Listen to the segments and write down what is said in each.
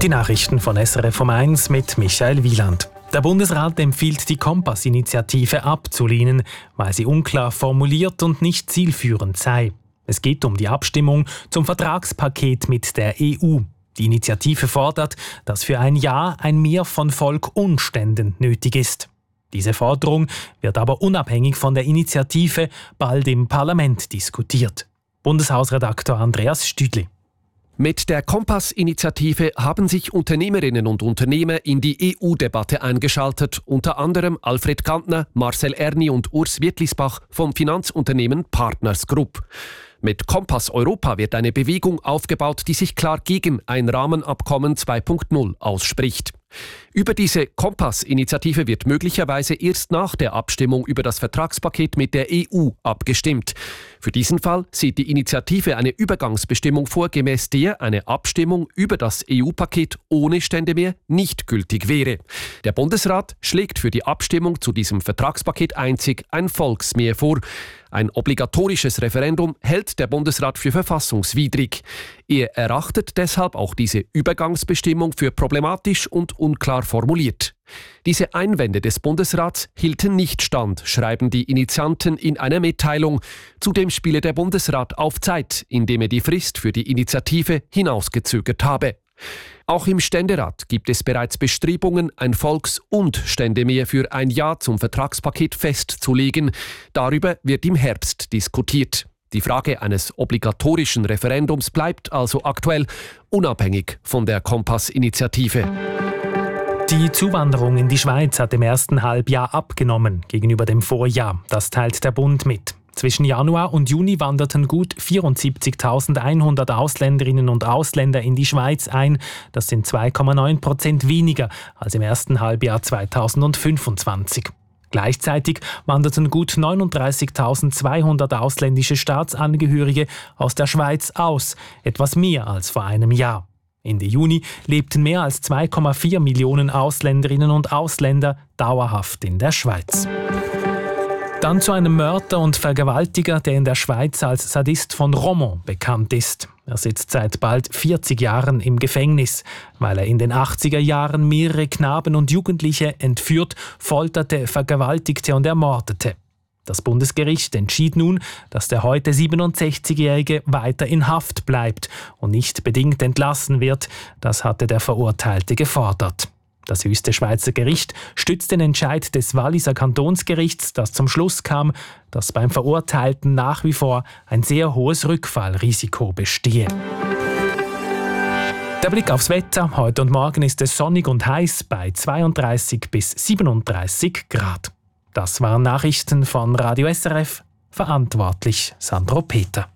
Die Nachrichten von SRF um 1 mit Michael Wieland. Der Bundesrat empfiehlt, die Kompass-Initiative abzulehnen, weil sie unklar formuliert und nicht zielführend sei. Es geht um die Abstimmung zum Vertragspaket mit der EU. Die Initiative fordert, dass für ein Jahr ein Mehr von Volk und Ständen nötig ist. Diese Forderung wird aber unabhängig von der Initiative bald im Parlament diskutiert. Bundeshausredakteur Andreas Stüdli. Mit der Kompass-Initiative haben sich Unternehmerinnen und Unternehmer in die EU-Debatte eingeschaltet, unter anderem Alfred Kantner, Marcel Erni und Urs Wittlisbach vom Finanzunternehmen Partners Group. Mit Kompass Europa wird eine Bewegung aufgebaut, die sich klar gegen ein Rahmenabkommen 2.0 ausspricht. Über diese Kompass-Initiative wird möglicherweise erst nach der Abstimmung über das Vertragspaket mit der EU abgestimmt. Für diesen Fall sieht die Initiative eine Übergangsbestimmung vor, gemäß der eine Abstimmung über das EU-Paket ohne Stände mehr nicht gültig wäre. Der Bundesrat schlägt für die Abstimmung zu diesem Vertragspaket einzig ein Volksmehr vor. Ein obligatorisches Referendum hält der Bundesrat für verfassungswidrig. Er erachtet deshalb auch diese Übergangsbestimmung für problematisch und unklar formuliert. Diese Einwände des Bundesrats hielten nicht stand, schreiben die Initianten in einer Mitteilung. Zudem spiele der Bundesrat auf Zeit, indem er die Frist für die Initiative hinausgezögert habe. Auch im Ständerat gibt es bereits Bestrebungen, ein Volks- und Ständemehr für ein Jahr zum Vertragspaket festzulegen. Darüber wird im Herbst diskutiert. Die Frage eines obligatorischen Referendums bleibt also aktuell unabhängig von der Kompass-Initiative. Die Zuwanderung in die Schweiz hat im ersten Halbjahr abgenommen gegenüber dem Vorjahr. Das teilt der Bund mit. Zwischen Januar und Juni wanderten gut 74.100 Ausländerinnen und Ausländer in die Schweiz ein. Das sind 2,9% weniger als im ersten Halbjahr 2025. Gleichzeitig wanderten gut 39.200 ausländische Staatsangehörige aus der Schweiz aus, etwas mehr als vor einem Jahr. Ende Juni lebten mehr als 2,4 Millionen Ausländerinnen und Ausländer dauerhaft in der Schweiz. Dann zu einem Mörder und Vergewaltiger, der in der Schweiz als Sadist von Romont bekannt ist. Er sitzt seit bald 40 Jahren im Gefängnis, weil er in den 80er Jahren mehrere Knaben und Jugendliche entführt, folterte, vergewaltigte und ermordete. Das Bundesgericht entschied nun, dass der heute 67-Jährige weiter in Haft bleibt und nicht bedingt entlassen wird. Das hatte der Verurteilte gefordert. Das höchste Schweizer Gericht stützt den Entscheid des Walliser Kantonsgerichts, das zum Schluss kam, dass beim Verurteilten nach wie vor ein sehr hohes Rückfallrisiko bestehe. Der Blick aufs Wetter. Heute und morgen ist es sonnig und heiß bei 32 bis 37 Grad. Das waren Nachrichten von Radio SRF. Verantwortlich Sandro Peter.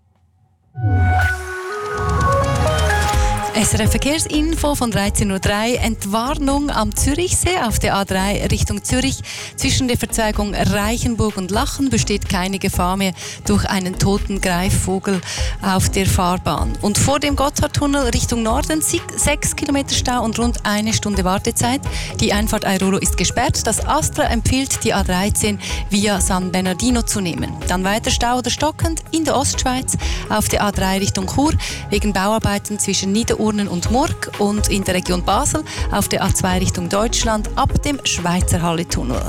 SRF Verkehrsinfo von 13.03 Uhr. Entwarnung am Zürichsee auf der A3 Richtung Zürich. Zwischen der Verzweigung Reichenburg und Lachen besteht keine Gefahr mehr durch einen toten Greifvogel auf der Fahrbahn. Und vor dem Gotthardtunnel Richtung Norden 6 Kilometer Stau und rund eine Stunde Wartezeit. Die Einfahrt Airolo ist gesperrt. Das Astra empfiehlt, die A13 via San Bernardino zu nehmen. Dann weiter Stau oder stockend in der Ostschweiz auf der A3 Richtung Chur wegen Bauarbeiten zwischen Niederurnen und Murg und in der Region Basel auf der A2 Richtung Deutschland ab dem Schweizer Halletunnel.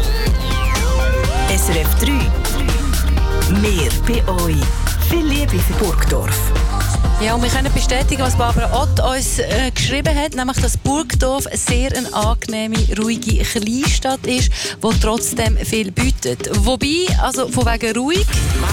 SRF 3. Mehr bei euch. Viel Liebe für Burgdorf. Ja, und wir können bestätigen, was Barbara Ott uns geschrieben hat, nämlich, dass Burgdorf sehr eine angenehme, ruhige Kleinstadt ist, die trotzdem viel bietet. Wobei, also von wegen ruhig...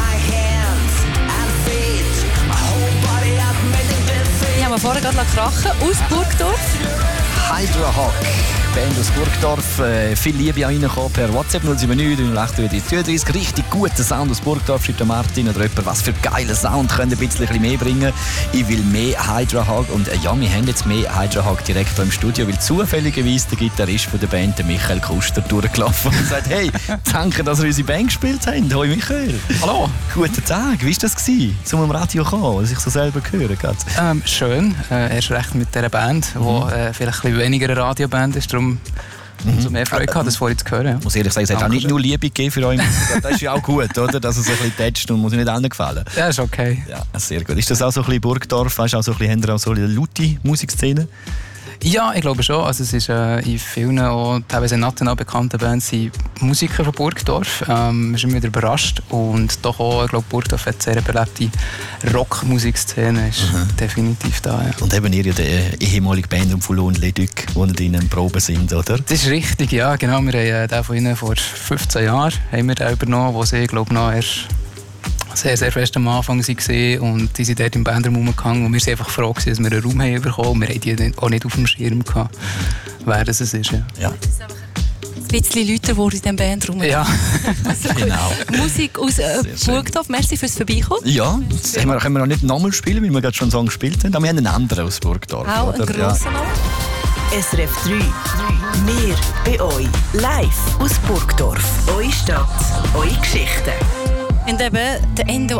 Wir haben vorher gerade krachen aus Burgdorf. Hydra Hawk, Band aus Burgdorf. Viel Liebe reingekommen per WhatsApp 079 33. Richtig guter Sound aus Burgdorf, schreibt der Martin. Oder jemand, was für geiler Sound, könnt ihr ein bisschen mehr bringen. Ich will mehr Hydra Hawk. Und ja, wir haben jetzt mehr Hydra Hawk direkt hier im Studio, weil zufälligerweise der Gitarrist von der Band, der Michael Kuster, durchgelaufen und sagt: Hey, danke, dass ihr unsere Band gespielt habt. Hoi Michael. Hallo. Guten Tag. Wie war das, zum am Radio zu kommen, was ich so selber hören kann? Schön. Erst recht mit dieser Band, die vielleicht ein bisschen weniger eine Radioband ist. Darum umso mehr Freude gehabt, das vorhin zu hören. Ja. Muss ehrlich sagen, es hat auch nicht nur Liebe gegeben für euch. Das ist ja auch gut, oder? Dass es ein bisschen tätscht und muss nicht allen gefallen. Ja, ist okay. Ja, sehr gut. Ist das auch so ein bisschen Burgdorf? Weißt du, auch so ein bisschen, haben ihr auch so eine laute Musikszene? Ja, ich glaube schon. Also es ist in vielen, auch teilweise national bekannten Bands, sind Musiker von Burgdorf. Ich bin immer wieder überrascht. Und doch auch, ich glaube, Burgdorf hat eine sehr belebte Rockmusikszene. Ist definitiv da, ja. Und eben ihr ja die ehemalige Band um Foulon und Leduc, die in den Proben sind, oder? Das ist richtig, ja. Genau, wir haben den von ihnen vor 15 Jahren haben wir den übernommen, wo sie, glaube ich, noch erst sehr fest am Anfang waren und die sind dort im Bandraum rumgehangen und wir waren einfach froh, dass wir einen Raum haben bekommen. Wir haben die auch nicht auf dem Schirm gehabt, wer das ist. Ja. Ein bisschen Leute, die in diesem Bandraum ja. Genau. Musik aus Burgdorf. Merci fürs Vorbeikommen. Ja, das können wir noch nicht nochmal spielen, weil wir gerade schon einen Song gespielt haben, aber wir haben einen anderen aus Burgdorf. Auch einen grossen SRF 3. Wir bei euch. Live aus Burgdorf. Eure Stadt, eure Geschichten. Und eben der Endo